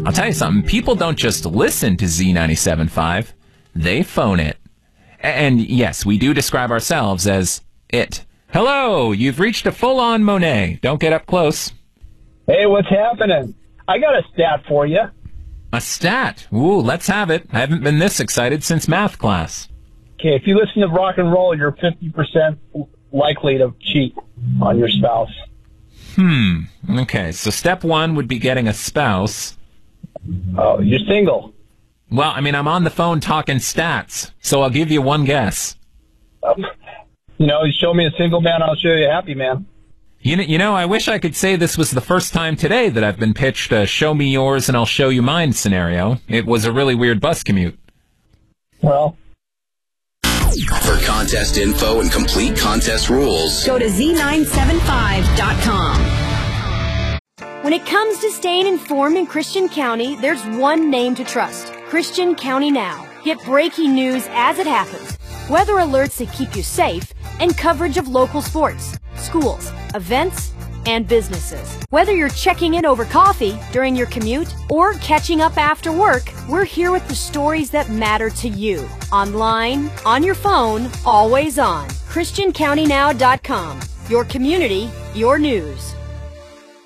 I'll tell you something, people don't just listen to Z97.5, they phone it. And yes, we do describe ourselves as it. Hello, you've reached a full-on Monet. Don't get up close. Hey, what's happening? I got a stat for you. A stat? Ooh, let's have it. I haven't been this excited since math class. Okay, if you listen to rock and roll, you're 50% likely to cheat on your spouse. Okay, so step one would be getting a spouse. Oh, you're single. Well, I mean, I'm on the phone talking stats, so I'll give you one guess. You show me a single man, I'll show you a happy man. You know, I wish I could say this was the first time today that I've been pitched a show me yours and I'll show you mine scenario. It was a really weird bus commute. Well, for contest info and complete contest rules, go to Z975.com. When it comes to staying informed in Christian County, there's one name to trust: Christian County Now. Get breaking news as it happens, weather alerts that keep you safe, and coverage of local sports, schools, events, and businesses. Whether you're checking in over coffee during your commute or catching up after work, we're here with the stories that matter to you. Online, on your phone, always on. ChristianCountyNow.com. Your community, your news.